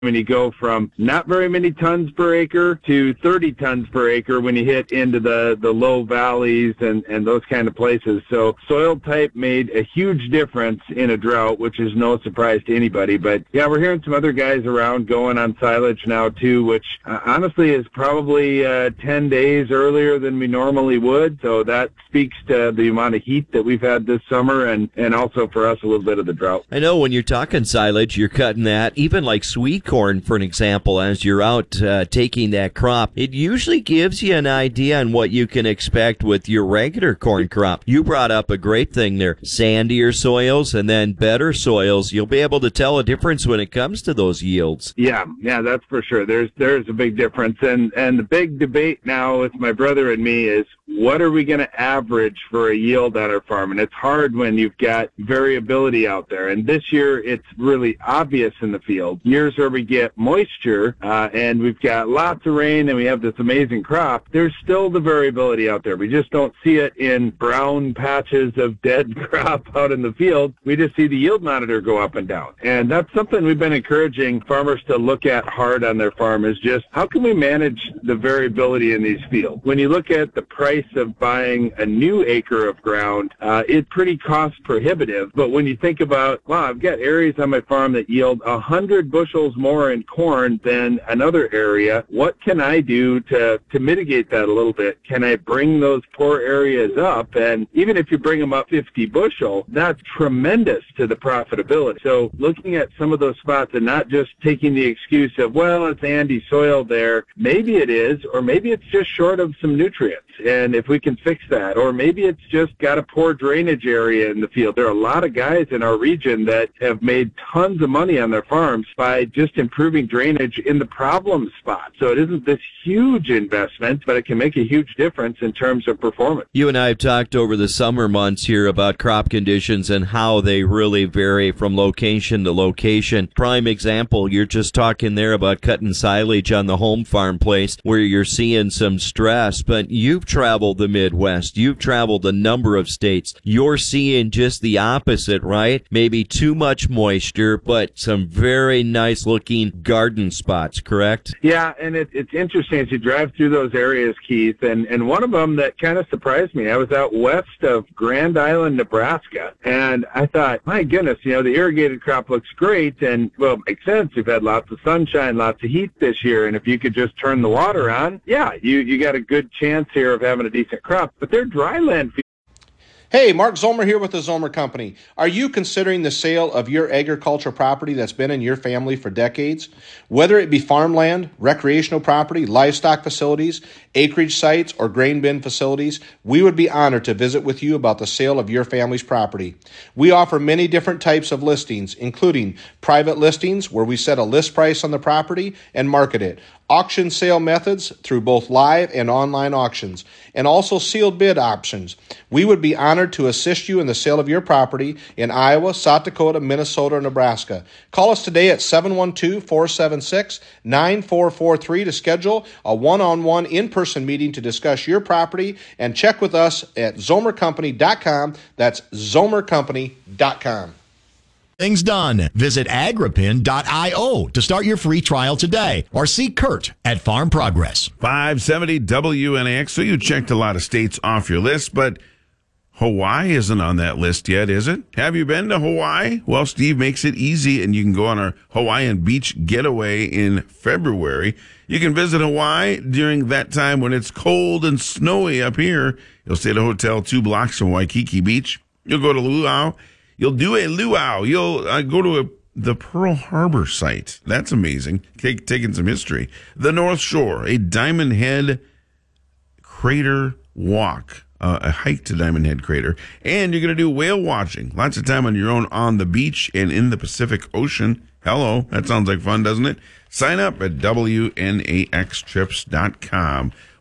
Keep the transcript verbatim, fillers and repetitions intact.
when you go from not very many tons per acre to thirty tons per acre when you hit into the, the low valleys and, and those kind of places. So soil type made a huge difference in a drought, which is no surprise to anybody. But, yeah, we're hearing some other guys around going on silage now, too, which uh, honestly is probably uh, ten days earlier than we normally would. So that speaks to the amount of heat that we've had this summer and, and also for us a little bit of the drought. I know when you're talking silage, you're cutting that, even like sweet corn, for an example, as you're out uh, taking that crop, it usually gives you an idea on what you can expect with your regular corn crop. You brought up a great thing there, sandier soils and then better soils. You'll be able to tell a difference when it comes to those yields. Yeah, yeah, that's for sure. There's there's a big difference. And, and the big debate now with my brother and me is, what are we going to average for a yield on our farm? And it's hard when you've got variability out there. And this year, it's really obvious in the field. Years where we get moisture uh, and we've got lots of rain and we have this amazing crop, there's still the variability out there. We just don't see it in brown patches of dead crop out in the field. We just see the yield monitor go up and down. And that's something we've been encouraging farmers to look at hard on their farm, is just how can we manage the variability in these fields? When you look at the price of buying a new acre of ground, uh, it's pretty cost prohibitive. But when you think about, wow, I've got areas on my farm that yield one hundred bushels more in corn than another area, what can I do to, to mitigate that a little bit? Can I bring those poor areas up? And even if you bring them up fifty bushel, that's tremendous to the profitability. So looking at some of those spots and not just taking the excuse of, well, it's Andy soil there. Maybe it is, or maybe it's just short of some nutrients. And if we can fix that, or maybe it's just got a poor drainage area in the field. There are a lot of guys in our region that have made tons of money on their farms by just improving drainage in the problem spot. So it isn't this huge investment, but it can make a huge difference in terms of performance. You and I have talked over the summer months here about crop conditions and how they really vary from location to location. Prime example, you're just talking there about cutting silage on the home farm place where you're seeing some stress, but you've traveled the Midwest. You've traveled a number of states. You're seeing just the opposite, right? Maybe too much moisture, but some very nice looking garden spots, correct? Yeah, and it, it's interesting as you drive through those areas, Keith, and, and one of them that kind of surprised me, I was out west of Grand Island, Nebraska, and I thought, my goodness, you know, the irrigated crop looks great, and, well, it makes sense. You've had lots of sunshine, lots of heat this year, and if you could just turn the water on, yeah, you, you got a good chance here of having a decent crop. But they're dryland fields. Hey, Mark Zomer here with the Zomer Company. Are you considering the sale of your agricultural property that's been in your family for decades? Whether it be farmland, recreational property, livestock facilities, acreage sites, or grain bin facilities, we would be honored to visit with you about the sale of your family's property. We offer many different types of listings, including private listings where we set a list price on the property and market it, auction sale methods through both live and online auctions, and also sealed bid options. We would be honored to assist you in the sale of your property in Iowa, South Dakota, Minnesota, or Nebraska. Call us today at seven one two, four seven six, nine four four three to schedule a one-on-one in-person meeting to discuss your property, and check with us at zomer company dot com. That's zomer company dot com. Things done. Visit agripin dot io to start your free trial today, or see Kurt at Farm Progress. five seventy W N A X. So you checked a lot of states off your list, but Hawaii isn't on that list yet, is it? Have you been to Hawaii? Well, Steve makes it easy, and you can go on our Hawaiian beach getaway in February. You can visit Hawaii during that time when it's cold and snowy up here. You'll stay at a hotel two blocks from Waikiki Beach. You'll go to Luau. You'll do a luau. You'll uh, go to a, the Pearl Harbor site. That's amazing. Take, taking some history. The North Shore, a Diamond Head crater walk, uh, a hike to Diamond Head Crater. And you're going to do whale watching. Lots of time on your own on the beach and in the Pacific Ocean. Hello. That sounds like fun, doesn't it? Sign up at W N A X trips dot com.